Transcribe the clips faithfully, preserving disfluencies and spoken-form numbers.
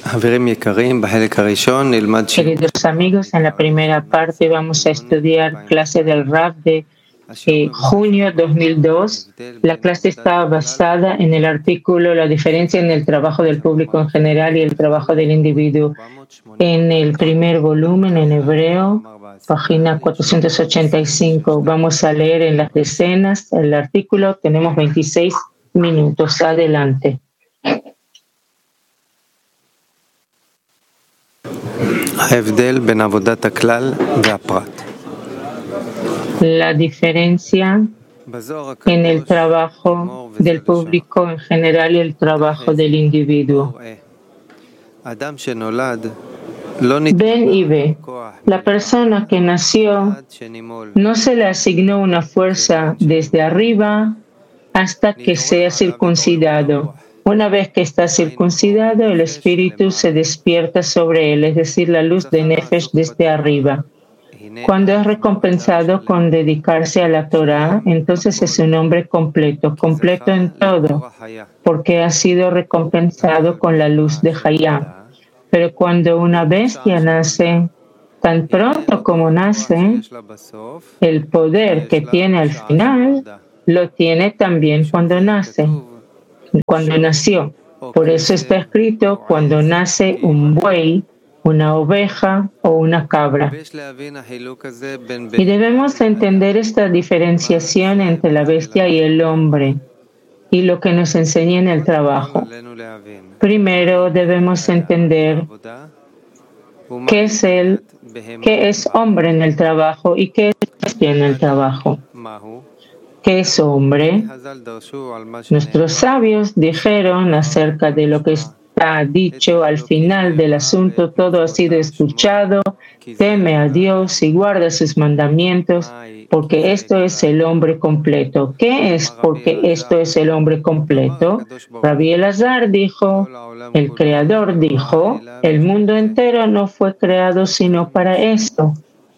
Queridos amigos, en la primera parte vamos a estudiar clase del Rav de eh, junio dos mil dos. La clase está basada en el artículo La diferencia en el trabajo del público en general y el trabajo del individuo. En el primer volumen, en hebreo, página cuatrocientos ochenta y cinco. Vamos a leer en las decenas el artículo. Tenemos veintiséis minutos. Adelante. La diferencia en el trabajo del público en general y el trabajo del individuo. Ven y ve. La persona que nació no se le asignó una fuerza desde arriba hasta que sea circuncidado. Una vez que está circuncidado, el espíritu se despierta sobre él, es decir, la luz de Nefesh desde arriba. Cuando es recompensado con dedicarse a la Torah, entonces es un hombre completo, completo en todo, porque ha sido recompensado con la luz de Hayá. Pero cuando una bestia nace, tan pronto como nace, el poder que tiene al final lo tiene también cuando nace. Cuando nació. Por eso está escrito cuando nace un buey, una oveja o una cabra. Y debemos entender esta diferenciación entre la bestia y el hombre y lo que nos enseña en el trabajo. Primero debemos entender qué es el, qué es hombre en el trabajo y qué es bestia en el trabajo. ¿Qué es hombre? Nuestros sabios dijeron acerca de lo que está dicho al final del asunto: todo ha sido escuchado, teme a Dios y guarda sus mandamientos, porque esto es el hombre completo. ¿Qué es porque esto es el hombre completo? Rabbi Elazar dijo, el Creador dijo, el mundo entero no fue creado sino para esto.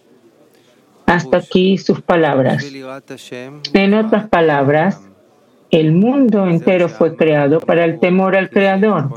Hasta aquí sus palabras. En otras palabras, el mundo entero fue creado para el temor al Creador.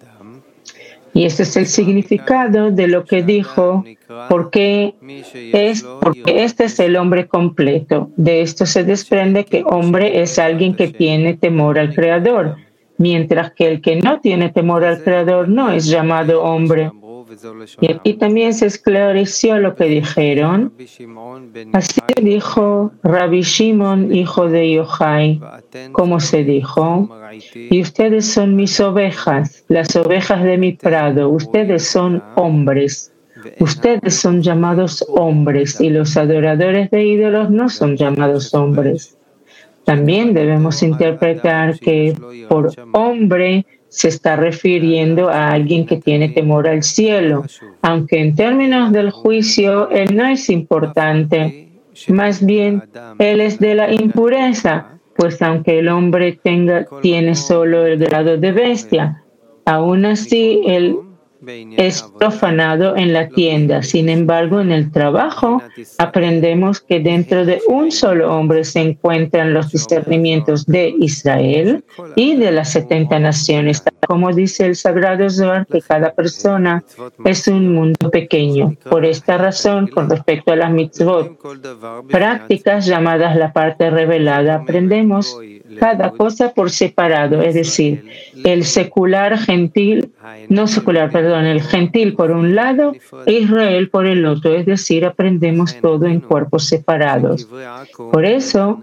Y ese es el significado de lo que dijo, porque, es, porque este es el hombre completo. De esto se desprende que hombre es alguien que tiene temor al Creador, mientras que el que no tiene temor al Creador no es llamado hombre. Y aquí también se esclareció lo que dijeron. Así dijo Rabbi Shimon, hijo de Yochai, como se dijo, y ustedes son mis ovejas, las ovejas de mi prado, ustedes son hombres, ustedes son llamados hombres, y los adoradores de ídolos no son llamados hombres. También debemos interpretar que por hombre se está refiriendo a alguien que tiene temor al cielo, aunque en términos del juicio él no es importante, más bien él es de la impureza, pues aunque el hombre tenga, tiene solo el grado de bestia, aún así él es profanado en la tienda. Sin embargo, en el trabajo aprendemos que dentro de un solo hombre se encuentran los discernimientos de Israel y de las setenta naciones. Como dice el Sagrado Zohar, que cada persona es un mundo pequeño. Por esta razón, con respecto a las mitzvot, prácticas llamadas la parte revelada, aprendemos cada cosa por separado, es decir, el secular gentil, no secular, perdón, el gentil por un lado e Israel por el otro, es decir, aprendemos todo en cuerpos separados. Por eso,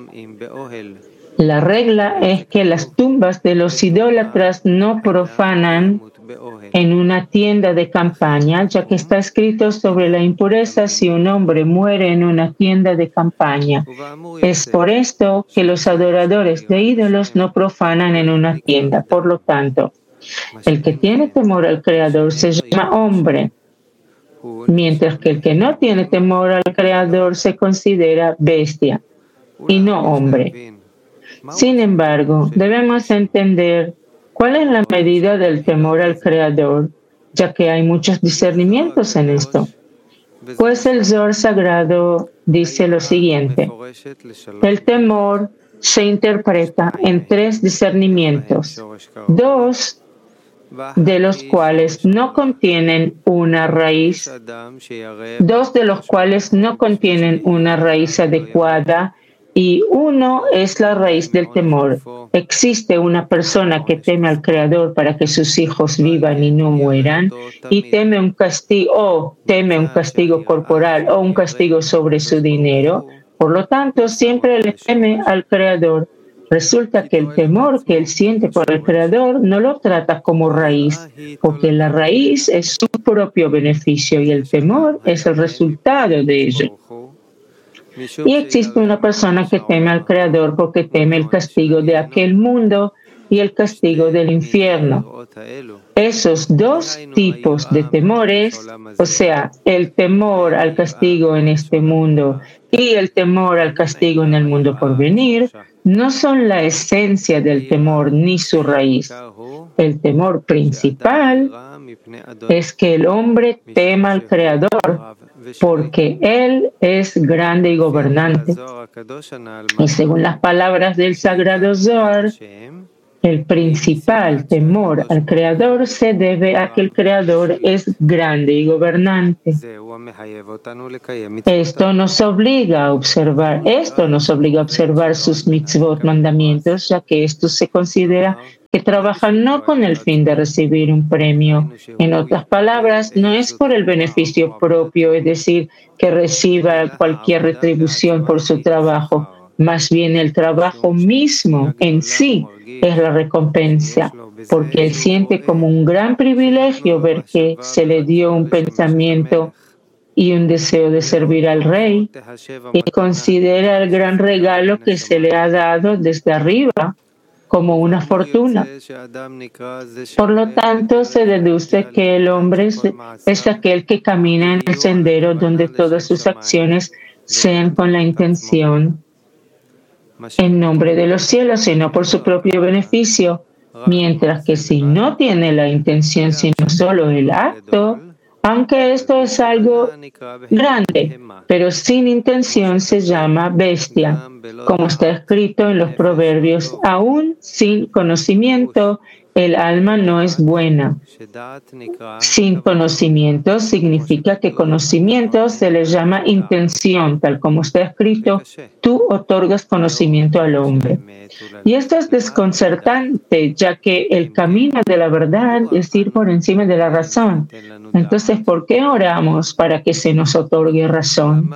la regla es que las tumbas de los idólatras no profanan en una tienda de campaña, ya que está escrito sobre la impureza si un hombre muere en una tienda de campaña. Es por esto que los adoradores de ídolos no profanan en una tienda. Por lo tanto, el que tiene temor al Creador se llama hombre, mientras que el que no tiene temor al Creador se considera bestia y no hombre. Sin embargo, debemos entender cuál es la medida del temor al Creador, ya que hay muchos discernimientos en esto. Pues el Zohar Sagrado dice lo siguiente: el temor se interpreta en tres discernimientos. Dos de los cuales no contienen una raíz, dos de los cuales no contienen una raíz adecuada, y uno es la raíz del temor. Existe una persona que teme al Creador para que sus hijos vivan y no mueran, y teme un castigo, o teme un castigo corporal o un castigo sobre su dinero. Por lo tanto, siempre le teme al Creador. Resulta que el temor que él siente por el Creador no lo trata como raíz, porque la raíz es su propio beneficio y el temor es el resultado de ello. Y existe una persona que teme al Creador porque teme el castigo de aquel mundo y el castigo del infierno. Esos dos tipos de temores, o sea, el temor al castigo en este mundo y el temor al castigo en el mundo por venir, no son la esencia del temor ni su raíz. El temor principal es que el hombre tema al Creador porque Él es grande y gobernante. Y según las palabras del Sagrado Zohar, el principal temor al Creador se debe a que el Creador es grande y gobernante. Esto nos obliga a observar, esto nos obliga a observar sus mitzvot, mandamientos, ya que esto se considera que trabajan no con el fin de recibir un premio. En otras palabras, no es por el beneficio propio, es decir, que reciba cualquier retribución por su trabajo. Más bien el trabajo mismo en sí es la recompensa, porque él siente como un gran privilegio ver que se le dio un pensamiento y un deseo de servir al rey, y considera el gran regalo que se le ha dado desde arriba como una fortuna. Por lo tanto, se deduce que el hombre es, es aquel que camina en el sendero donde todas sus acciones sean con la intención en nombre de los cielos y no por su propio beneficio, mientras que si no tiene la intención sino solo el acto, aunque esto es algo grande, pero sin intención se llama bestia, como está escrito en los proverbios, aún sin conocimiento el alma no es buena. Sin conocimiento significa que conocimiento se le llama intención, tal como está escrito, tú otorgas conocimiento al hombre. Y esto es desconcertante, ya que el camino de la verdad es ir por encima de la razón. Entonces, ¿por qué oramos para que se nos otorgue razón?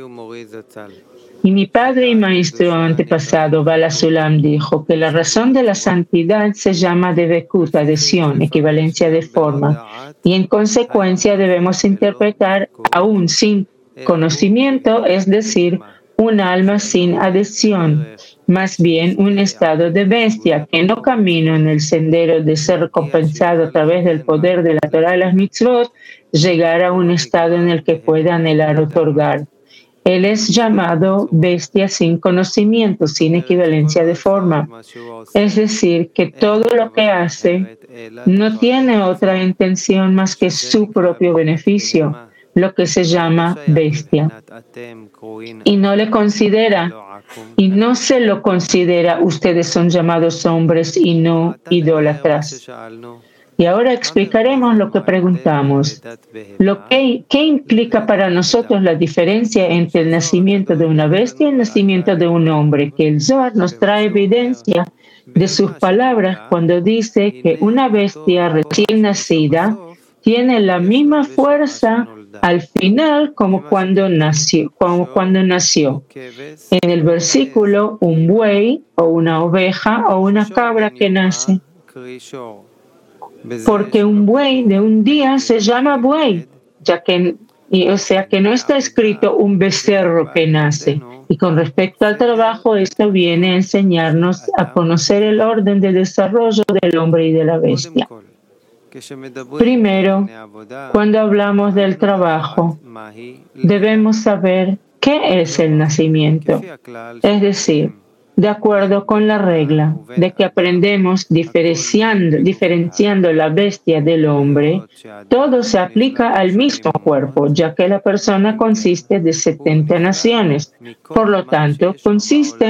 Y mi padre y maestro antepasado, Bala Sulam, dijo que la razón de la santidad se llama devekut, adhesión, equivalencia de forma, y en consecuencia debemos interpretar aún sin conocimiento, es decir, un alma sin adhesión, más bien un estado de bestia que no camina en el sendero de ser recompensado a través del poder de la Torah y las mitzvot, llegar a un estado en el que pueda anhelar otorgar. Él es llamado bestia sin conocimiento, sin equivalencia de forma. Es decir, que todo lo que hace no tiene otra intención más que su propio beneficio, lo que se llama bestia. Y no le considera, y no se lo considera, ustedes son llamados hombres y no idólatras. Y ahora explicaremos lo que preguntamos. Lo que, ¿Qué implica para nosotros la diferencia entre el nacimiento de una bestia y el nacimiento de un hombre? Que el Zohar nos trae evidencia de sus palabras cuando dice que una bestia recién nacida tiene la misma fuerza al final como cuando nació, como cuando nació. En el versículo, un buey o una oveja o una cabra que nace. Porque un buey de un día se llama buey, ya que, y, o sea que no está escrito un becerro que nace. Y con respecto al trabajo, esto viene a enseñarnos a conocer el orden de desarrollo del hombre y de la bestia. Primero, cuando hablamos del trabajo, debemos saber qué es el nacimiento. Es decir, de acuerdo con la regla de que aprendemos diferenciando, diferenciando la bestia del hombre, todo se aplica al mismo cuerpo, ya que la persona consiste de setenta naciones. Por lo tanto, consiste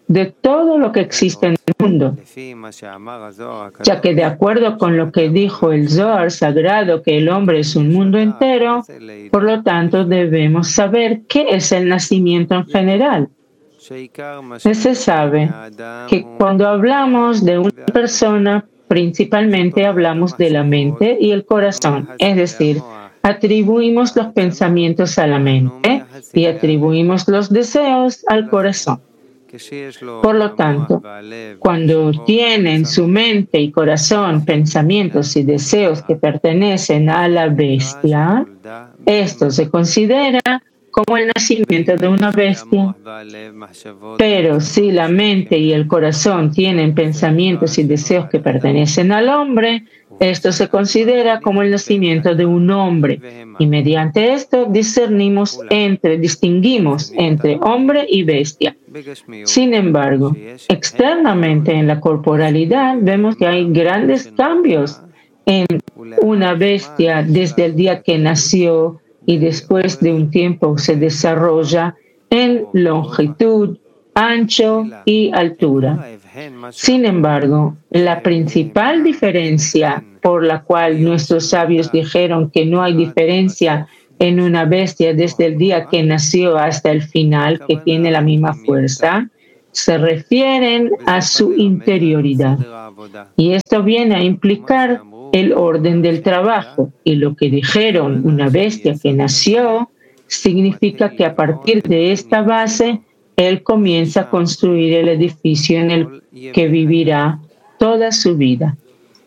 de todo lo que existe en el mundo, ya que de acuerdo con lo que dijo el Zohar sagrado, que el hombre es un mundo entero, por lo tanto debemos saber qué es el nacimiento en general. Se sabe que cuando hablamos de una persona, principalmente hablamos de la mente y el corazón, es decir, atribuimos los pensamientos a la mente y atribuimos los deseos al corazón. Por lo tanto, cuando tiene en su mente y corazón pensamientos y deseos que pertenecen a la bestia, esto se considera como el nacimiento de una bestia. Pero si la mente y el corazón tienen pensamientos y deseos que pertenecen al hombre, esto se considera como el nacimiento de un hombre. Y mediante esto discernimos entre, distinguimos entre hombre y bestia. Sin embargo, externamente en la corporalidad vemos que hay grandes cambios en una bestia desde el día que nació y después de un tiempo se desarrolla en longitud, ancho y altura. Sin embargo, la principal diferencia por la cual nuestros sabios dijeron que no hay diferencia en una bestia desde el día que nació hasta el final, que tiene la misma fuerza, se refieren a su interioridad. Y esto viene a implicar el orden del trabajo. Y lo que dijeron, una bestia que nació, significa que a partir de esta base, él comienza a construir el edificio en el que vivirá toda su vida.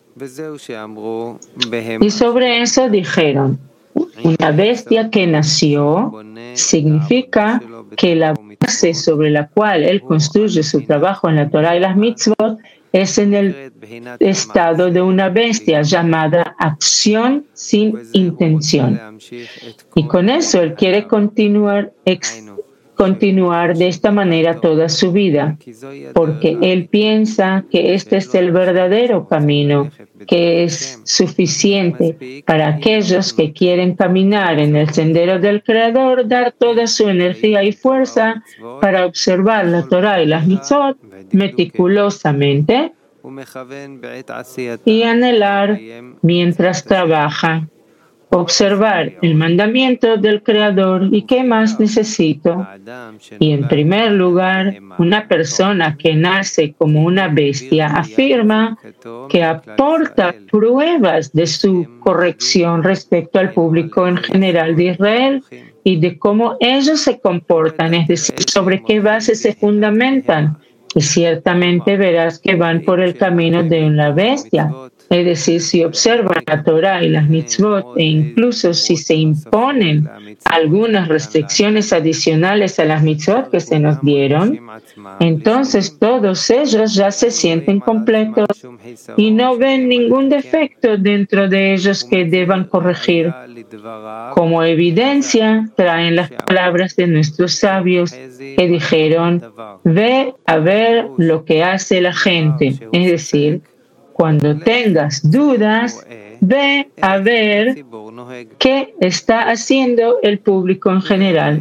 Y sobre eso dijeron, una bestia que nació significa que la base sobre la cual él construye su trabajo en la Torah y las mitzvot es en el estado de una bestia llamada acción sin intención. Y con eso él quiere continuar, ex, continuar de esta manera toda su vida, porque él piensa que este es el verdadero camino, que es suficiente para aquellos que quieren caminar en el sendero del Creador, dar toda su energía y fuerza para observar la Torah y las mitzvot meticulosamente y anhelar mientras trabaja, observar el mandamiento del Creador. ¿Y qué más necesito? Y en primer lugar, una persona que nace como una bestia afirma que aporta pruebas de su corrección respecto al público en general de Israel y de cómo ellos se comportan, es decir, sobre qué base se fundamentan. Y ciertamente verás que van por el camino de una bestia. Es decir, si observan la Torah y las mitzvot e incluso si se imponen algunas restricciones adicionales a las mitzvot que se nos dieron, entonces todos ellos ya se sienten completos y no ven ningún defecto dentro de ellos que deban corregir. Como evidencia, traen las palabras de nuestros sabios que dijeron, ve a ver lo que hace la gente, es decir, cuando tengas dudas, ve a ver qué está haciendo el público en general.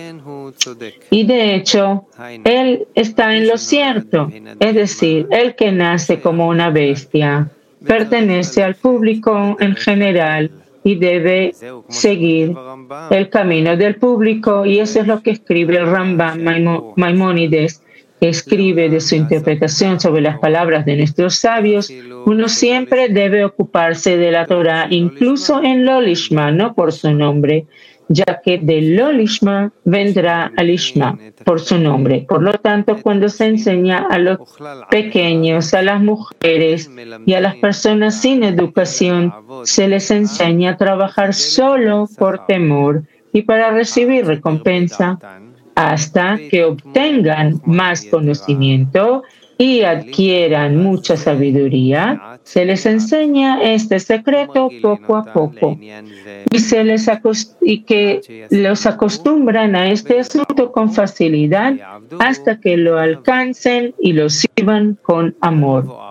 Y de hecho, él está en lo cierto, es decir, el que nace como una bestia pertenece al público en general y debe seguir el camino del público, y eso es lo que escribe el Rambam Maimónides. Escribe de su interpretación sobre las palabras de nuestros sabios. Uno siempre debe ocuparse de la Torah, incluso en lo lishma, no por su nombre, ya que de lo lishma vendrá al lishma, por su nombre. Por lo tanto, cuando se enseña a los pequeños, a las mujeres y a las personas sin educación, se les enseña a trabajar solo por temor y para recibir recompensa, hasta que obtengan más conocimiento y adquieran mucha sabiduría. Se les enseña este secreto poco a poco y, se les acost- y que los acostumbran a este asunto con facilidad hasta que lo alcancen y lo sirvan con amor.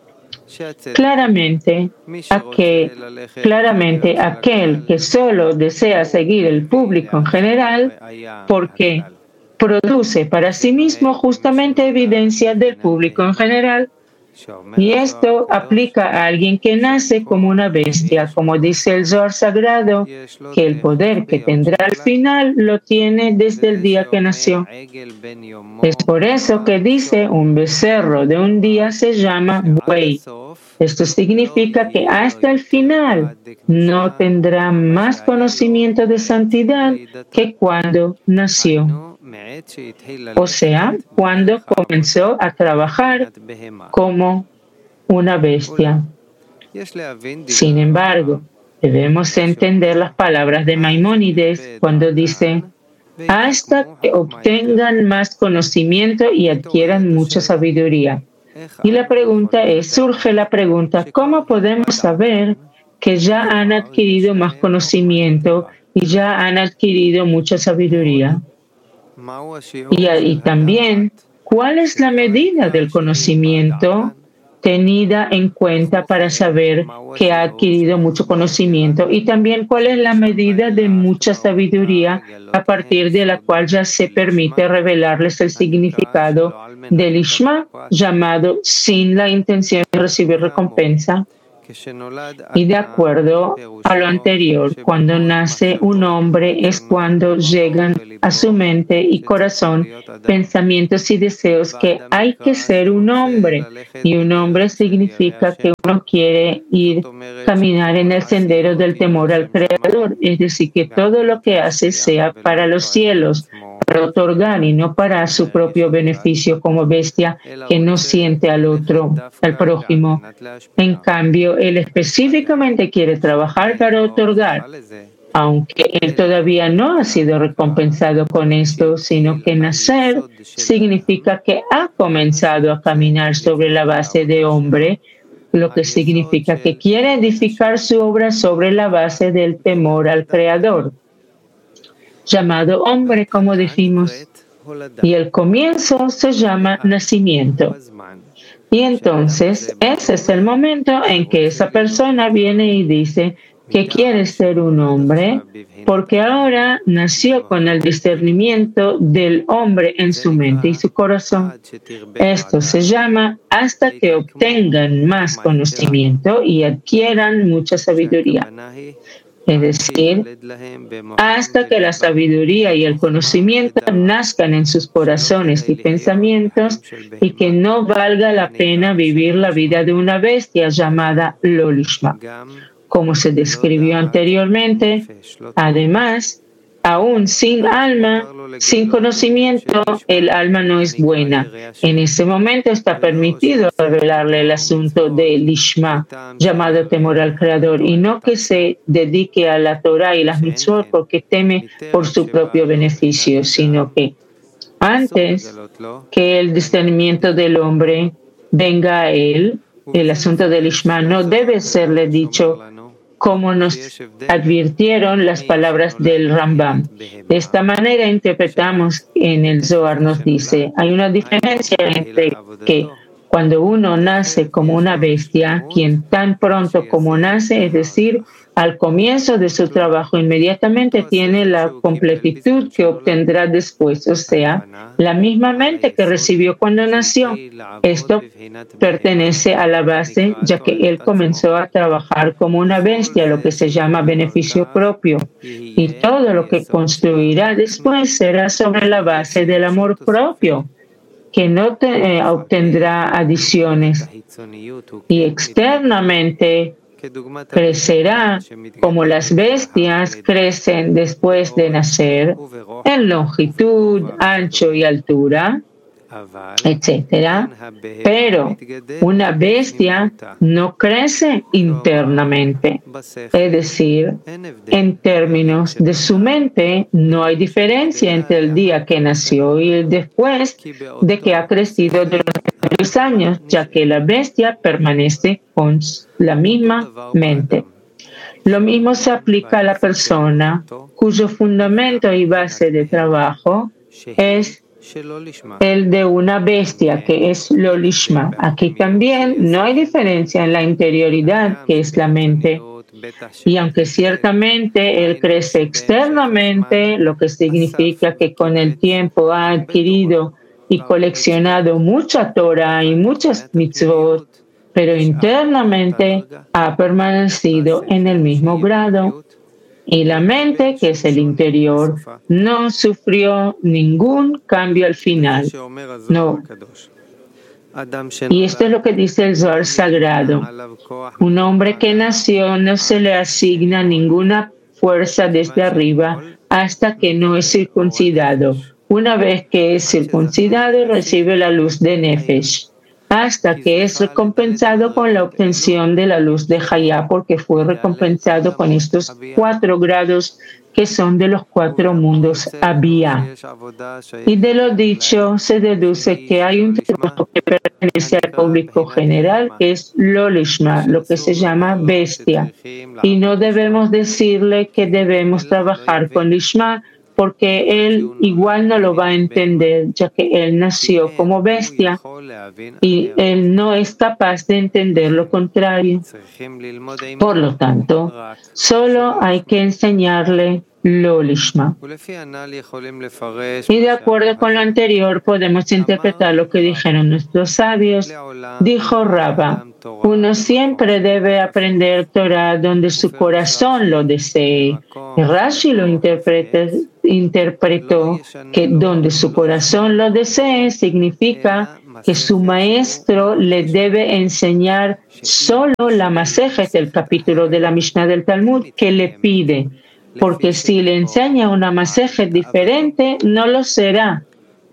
Claramente, aquel, claramente aquel que solo desea seguir el público en general, porque produce para sí mismo justamente evidencia del público en general. Y esto aplica a alguien que nace como una bestia, como dice el Zohar Sagrado, que el poder que tendrá al final lo tiene desde el día que nació. Es por eso que dice, un becerro de un día se llama buey. Esto significa que hasta el final no tendrá más conocimiento de santidad que cuando nació. O sea, cuando comenzó a trabajar como una bestia. Sin embargo, debemos entender las palabras de Maimónides cuando dice, hasta que obtengan más conocimiento y adquieran mucha sabiduría. Y la pregunta es, surge la pregunta, ¿cómo podemos saber que ya han adquirido más conocimiento y ya han adquirido mucha sabiduría? Y, y también, ¿cuál es la medida del conocimiento tenida en cuenta para saber que ha adquirido mucho conocimiento? Y también, ¿cuál es la medida de mucha sabiduría a partir de la cual ya se permite revelarles el significado del Ishma, llamado sin la intención de recibir recompensa? Y de acuerdo a lo anterior, cuando nace un hombre es cuando llegan a su mente y corazón pensamientos y deseos que hay que ser un hombre. Y un hombre significa que uno quiere ir, caminar en el sendero del temor al Creador. Es decir, que todo lo que hace sea para los cielos, para otorgar y no para su propio beneficio como bestia que no siente al otro, al prójimo. En cambio, él específicamente quiere trabajar para otorgar, aunque él todavía no ha sido recompensado con esto, sino que nacer significa que ha comenzado a caminar sobre la base de hombre, lo que significa que quiere edificar su obra sobre la base del temor al Creador, llamado hombre, como dijimos, y el comienzo se llama nacimiento. Y entonces ese es el momento en que esa persona viene y dice que quiere ser un hombre porque ahora nació con el discernimiento del hombre en su mente y su corazón. Esto se llama hasta que obtengan más conocimiento y adquieran mucha sabiduría. Es decir, hasta que la sabiduría y el conocimiento nazcan en sus corazones y pensamientos y que no valga la pena vivir la vida de una bestia llamada lo lishma. Como se describió anteriormente, además, aún sin alma, sin conocimiento, el alma no es buena. En ese momento está permitido revelarle el asunto de Lishma, llamado temor al Creador, y no que se dedique a la Torah y las mitzvot porque teme por su propio beneficio, sino que antes que el discernimiento del hombre venga a él, el asunto del Lishma no debe serle dicho como nos advirtieron las palabras del Rambam. De esta manera interpretamos en el Zohar, nos dice, hay una diferencia entre que cuando uno nace como una bestia, quien tan pronto como nace, es decir, al comienzo de su trabajo, inmediatamente tiene la completitud que obtendrá después, o sea, la misma mente que recibió cuando nació. Esto pertenece a la base, ya que él comenzó a trabajar como una bestia, lo que se llama beneficio propio. Y todo lo que construirá después será sobre la base del amor propio, que no te, eh, obtendrá adiciones. Y externamente crecerá como las bestias crecen después de nacer, en longitud, ancho y altura, etcétera. Pero una bestia no crece internamente. Es decir, en términos de su mente, no hay diferencia entre el día que nació y el después de que ha crecido durante varios años, ya que la bestia permanece con la misma mente. Lo mismo se aplica a la persona cuyo fundamento y base de trabajo es el de una bestia, que es lo lishma. Aquí también no hay diferencia en la interioridad, que es la mente, Y aunque ciertamente él crece externamente, lo que significa que con el tiempo ha adquirido y coleccionado mucha Torah y muchas mitzvot, pero internamente ha permanecido en el mismo grado. Y la mente, que es el interior, no sufrió ningún cambio al final. No. Y esto es lo que dice el Zohar Sagrado. Un hombre que nació no se le asigna ninguna fuerza desde arriba hasta que no es circuncidado. Una vez que es circuncidado, recibe la luz de Nefesh, hasta que es recompensado con la obtención de la luz de Hayá, porque fue recompensado con estos cuatro grados que son de los cuatro mundos Abiyá. Y de lo dicho se deduce que hay un trabajo que pertenece al público general, que es lo lishma, lo que se llama bestia. Y no debemos decirle que debemos trabajar con lishma, porque él igual no lo va a entender, ya que él nació como bestia y él no es capaz de entender lo contrario. Por lo tanto, solo hay que enseñarle lo lishma. Y de acuerdo con lo anterior, podemos interpretar lo que dijeron nuestros sabios. Dijo Rabba, uno siempre debe aprender Torah donde su corazón lo desee. Y Rashi lo interpreta, interpretó que donde su corazón lo desee significa que su maestro le debe enseñar solo la masejet del capítulo de la Mishnah del Talmud que le pide, porque si le enseña una masejet diferente, no lo será,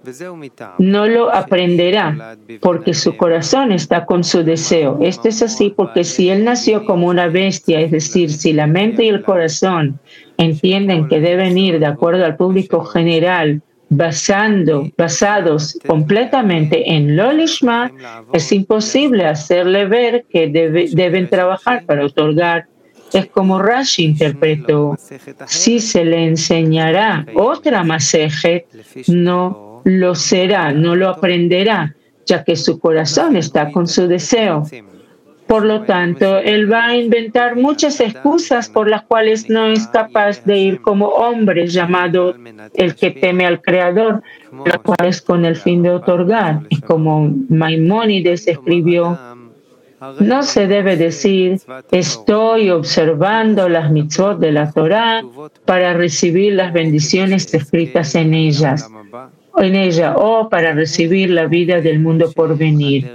no lo aprenderá, porque su corazón está con su deseo. Esto es así porque si él nació como una bestia, es decir, si la mente y el corazón entienden que deben ir de acuerdo al público general, basando, basados completamente en lo lishma, es imposible hacerle ver que debe, deben trabajar para otorgar. Es como Rashi interpretó, si se le enseñará otra masejet, no lo será, no lo aprenderá, ya que su corazón está con su deseo. Por lo tanto, él va a inventar muchas excusas por las cuales no es capaz de ir como hombre llamado el que teme al Creador, lo cual es con el fin de otorgar. Y como Maimónides escribió, no se debe decir, estoy observando las mitzvot de la Torá para recibir las bendiciones escritas en ellas, en ella, o para recibir la vida del mundo por venir.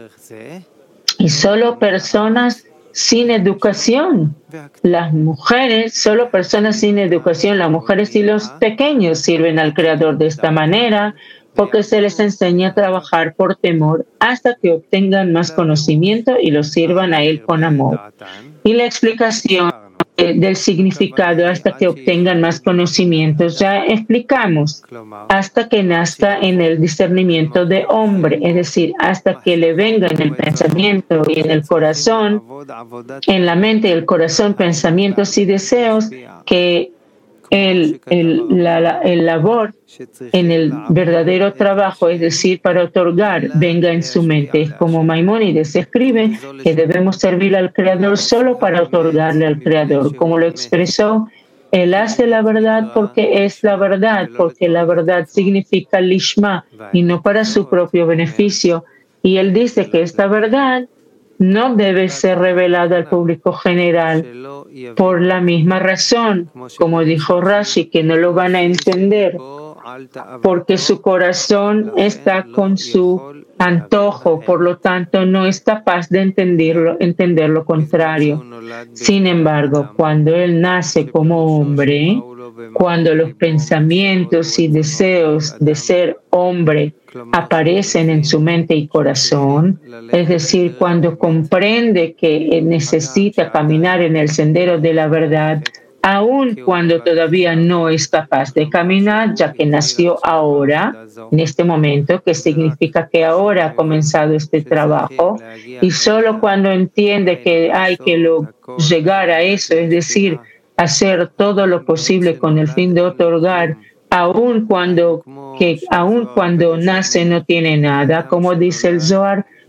Y solo personas sin educación, las mujeres, solo personas sin educación, las mujeres y los pequeños sirven al Creador de esta manera, porque se les enseña a trabajar por temor hasta que obtengan más conocimiento y lo sirvan a Él con amor. Y la explicación del significado hasta que obtengan más conocimientos ya explicamos, hasta que nazca en el discernimiento de hombre, es decir, hasta que le venga en el pensamiento y en el corazón, en la mente y el corazón, pensamientos y deseos que el, el, la, la, el labor en el verdadero trabajo, es decir, para otorgar, venga en su mente. Es como Maimónides escribe que debemos servir al Creador solo para otorgarle al Creador. Como lo expresó, él hace la verdad porque es la verdad, porque la verdad significa lishma y no para su propio beneficio. Y él dice que esta verdad no debe ser revelada al público general por la misma razón, como dijo Rashi, que no lo van a entender, porque su corazón está con su antojo, por lo tanto no es capaz de entenderlo, entender lo contrario. Sin embargo, cuando él nace como hombre, cuando los pensamientos y deseos de ser hombre aparecen en su mente y corazón, es decir, cuando comprende que necesita caminar en el sendero de la verdad, aun cuando todavía no es capaz de caminar, ya que nació ahora, en este momento, que significa que ahora ha comenzado este trabajo, y solo cuando entiende que hay que lo, llegar a eso, es decir, hacer todo lo posible con el fin de otorgar, aun cuando, que aun cuando nace no tiene nada, como dice el Zohar,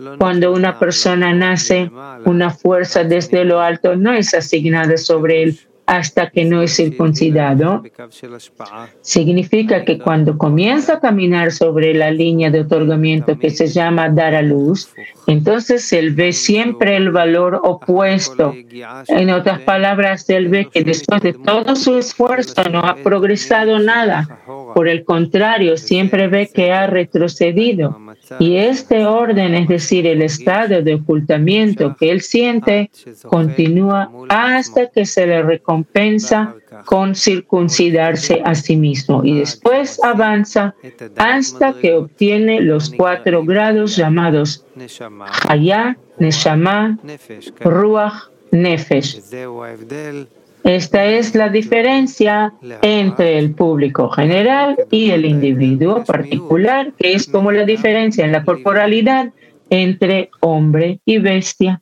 Cuando una persona nace, una fuerza desde lo alto no es asignada sobre él hasta que no es circuncidado. Significa que cuando comienza a caminar sobre la línea de otorgamiento que se llama dar a luz, entonces él ve siempre el valor opuesto. En otras palabras, él ve que después de todo su esfuerzo no ha progresado nada. Por el contrario, siempre ve que ha retrocedido. Y este orden, es decir, el estado de ocultamiento que él siente, continúa hasta que se le recompensa con circuncidarse a sí mismo. Y después avanza hasta que obtiene los cuatro grados llamados Hayah, Neshama, Ruach, Nefesh. Esta es la diferencia entre el público general y el individuo particular, que es como la diferencia en la corporalidad entre hombre y bestia.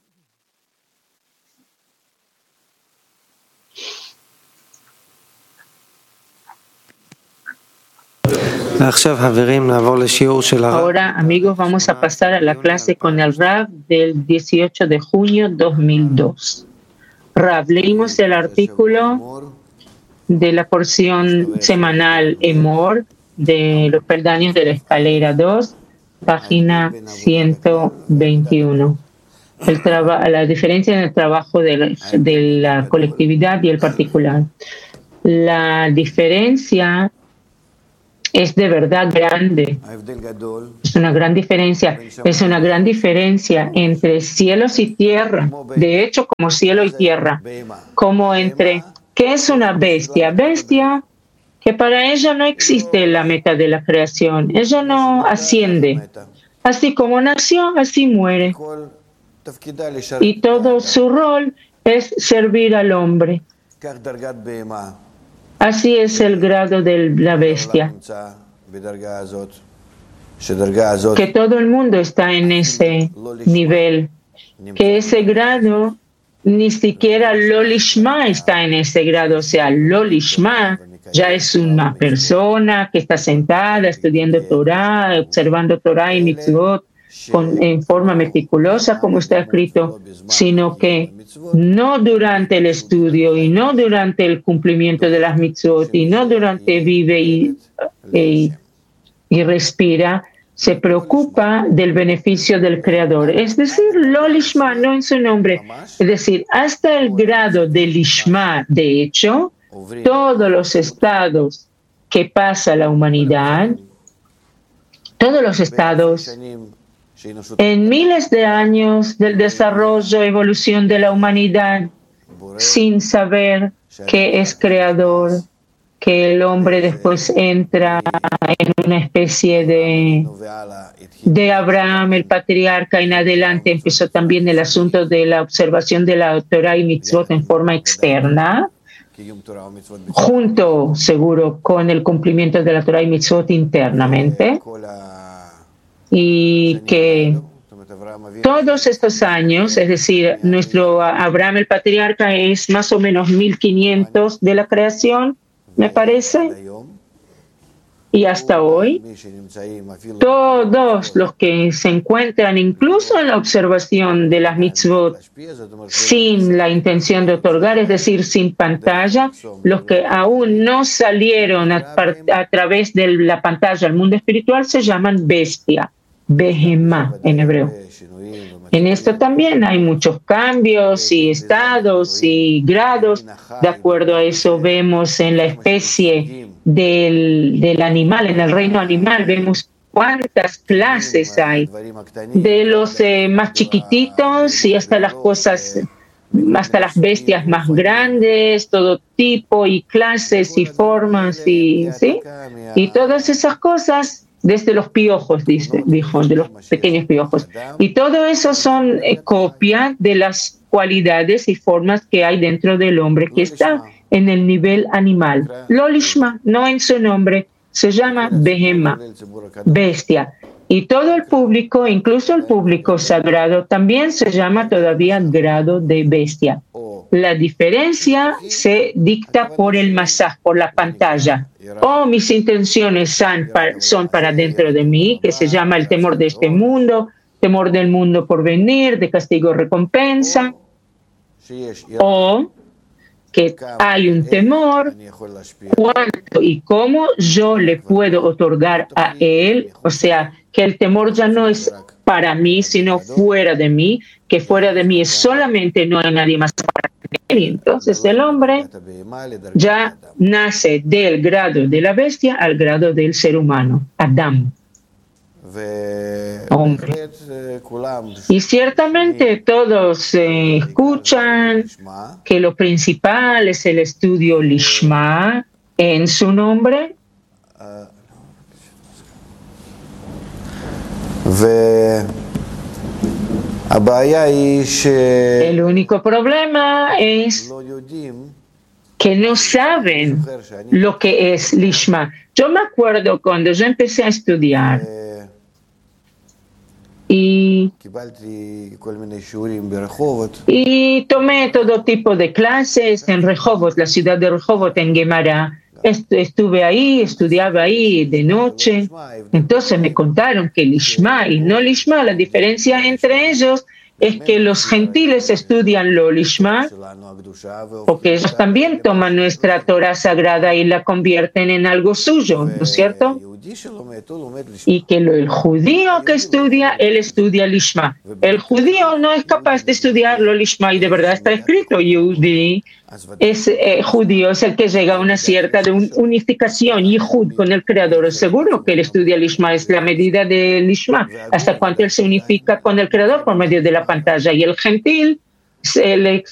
Ahora, amigos, vamos a pasar a la clase con el Rav del dieciocho de junio de dos mil dos. Rav, leímos el artículo de la porción semanal Emor de los peldaños de la escalera dos, página ciento veintiuno. El traba- la diferencia en el trabajo de la, de la colectividad y el particular. La diferencia es de verdad grande. Es una gran diferencia. Es una gran diferencia entre cielos y tierra. De hecho, como cielo y tierra. Como entre, ¿qué es una bestia? Bestia, que para ella no existe la meta de la creación. Ella no asciende. Así como nació, así muere. Y todo su rol es servir al hombre. Así es el grado de la bestia. Que todo el mundo está en ese nivel. Que ese grado, ni siquiera lo lishma está en ese grado. O sea, lo lishma ya es una persona que está sentada estudiando Torah, observando Torah y mitzvot con, en forma meticulosa, como está escrito, sino que no durante el estudio y no durante el cumplimiento de las mitzvot y no durante vive y, y, y respira, se preocupa del beneficio del Creador. Es decir, lo lishma, no en su nombre. Es decir, hasta el grado de lishma, de hecho, todos los estados que pasa la humanidad, todos los estados, en miles de años del desarrollo, evolución de la humanidad, sin saber que es creador, que el hombre después entra en una especie de, de Abraham, el patriarca, en adelante empezó también el asunto de la observación de la Torah y mitzvot en forma externa, junto, seguro, con el cumplimiento de la Torah y mitzvot internamente. Y que todos estos años, es decir, nuestro Abraham el patriarca es más o menos mil quinientos de la creación, me parece, y hasta hoy, todos los que se encuentran incluso en la observación de las mitzvot sin la intención de otorgar, es decir, sin pantalla, los que aún no salieron a, a través de la pantalla al mundo espiritual se llaman bestia. Behemá en hebreo. En esto también hay muchos cambios y estados y grados. De acuerdo a eso vemos en la especie del, del animal, en el reino animal, vemos cuántas clases hay. De los eh, más chiquititos y hasta las cosas, hasta las bestias más grandes, todo tipo y clases y formas y, ¿sí? Y todas esas cosas desde los piojos, dice, dijo, de los pequeños piojos. Y todo eso son eh, copias de las cualidades y formas que hay dentro del hombre que está en el nivel animal. Lo lishma, no en su nombre, se llama behema, bestia. Y todo el público, incluso el público sagrado, también se llama todavía grado de bestia. La diferencia se dicta por el masaj, por la pantalla. O mis intenciones son para, son para dentro de mí, que se llama el temor de este mundo, temor del mundo por venir, de castigo recompensa, o que hay un temor, cuánto y cómo yo le puedo otorgar a él, o sea, que el temor ya no es para mí, sino fuera de mí, que fuera de mí es solamente no hay nadie más para él. Y entonces el hombre ya nace del grado de la bestia al grado del ser humano, Adán. Hombre. Y ciertamente todos eh, escuchan que lo principal es el estudio Lishma en su nombre. El único problema es que no saben lo que es Lishma. Yo me acuerdo cuando yo empecé a estudiar y, y tomé todo tipo de clases en Rehovot, la ciudad de Rehovot, en Gemara. Estuve ahí, estudiaba ahí de noche. Entonces me contaron que Lishma y no Lishma, la diferencia entre ellos es que los gentiles estudian lo Lishma, porque ellos también toman nuestra Torah sagrada y la convierten en algo suyo, ¿no es cierto? Y que lo, el judío que estudia, él estudia Lishma. El judío no es capaz de estudiar lo Lishma, y de verdad está escrito, Yehudi es eh, judío, es el que llega a una cierta de un, unificación, Yehud, con el Creador. Seguro que él estudia Lishma, es la medida de Lishma, hasta cuánto él se unifica con el Creador por medio de la pantalla. Y el gentil, el,